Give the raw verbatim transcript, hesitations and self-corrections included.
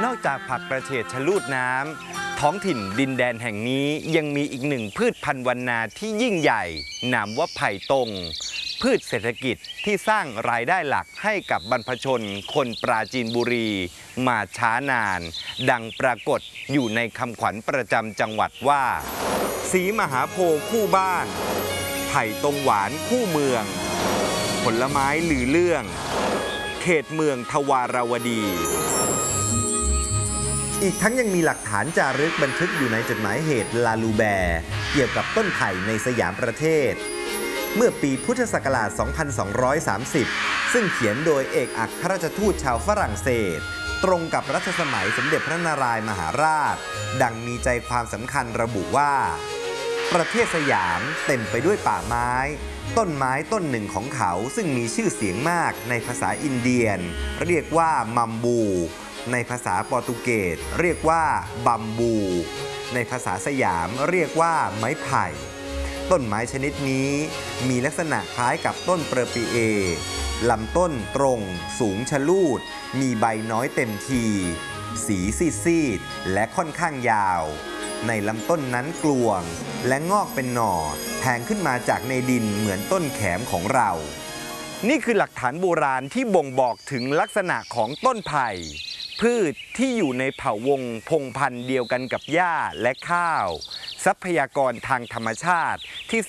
อกจากผักกระเฉดชะลูดน้ำท้องถิ่นดินแดนแห่งนี้ยังมีอีกหนึ่งพืชพันธุ์วรรณาที่ยิ่งใหญ่นามว่าไผ่ตงพืชเศรษฐกิจที่สร้างรายได้หลักให้กับบรรพชนคนปราจีนบุรีมาช้านาน ดังปรากฏอยู่ในคำขวัญประจำจังหวัดว่าศรีมหาโพธิ์คู่บ้านไผ่ตงหวานคู่เมืองผลไม้ลือเรื่องเขตเมืองทวารวดีอีกทั้งยังมีหลักฐานจารึกบันทึกอยู่ในจดหมายเหตุลาลูแบร์เกี่ยวกับต้นไผ่ในสยามประเทศเมื่อปีพุทธศักราช สองพันสองร้อยสามสิบ ซึ่งเขียนโดยเอกอัครราชทูตชาวฝรั่งเศสตรงกับรัชสมัยสมเด็จพระนารายณ์มหาราชดังมีใจความสำคัญระบุว่าประเทศสยามเต็มไปด้วยป่าไม้ต้นไม้ต้นหนึ่งของเขาซึ่งมีชื่อเสียงมากในภาษาอินเดียนเรียกว่ามัมบูในภาษาโปรตุเกสเรียกว่าบัมบูในภาษาสยามเรียกว่าไม้ไผ่ต้นไม้ชนิดนี้มีลักษณะคล้ายกับต้นเปอร์ปีเอลำต้นตรงสูงชะลูดมีใบน้อยเต็มทีสีซีดๆและค่อนข้างยาวในลำต้นนั้นกลวงและงอกเป็นหน่อแทงขึ้นมาจากในดินเหมือนต้นแขมของเรานี่คือหลักฐานโบราณที่บ่งบอกถึงลักษณะของต้นไผ่พืชที่อยู่ในเผ่าวงพงพันธุ์เดียวกันกับหญ้าและข้าวทรัพยากรทางธรรมชาติที่